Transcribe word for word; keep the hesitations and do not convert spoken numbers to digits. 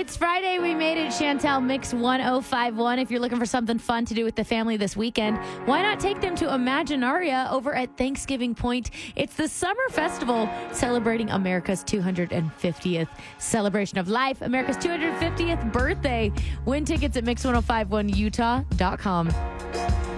It's Friday. We made it. Chantel, Mix one oh five one. If you're looking for something fun to do with the family this weekend, why not take them to Imaginaria over at Thanksgiving Point? It's the summer festival celebrating America's two hundred fiftieth celebration of life, America's two hundred fiftieth birthday. Win tickets at mix ten fifty-one utah dot com.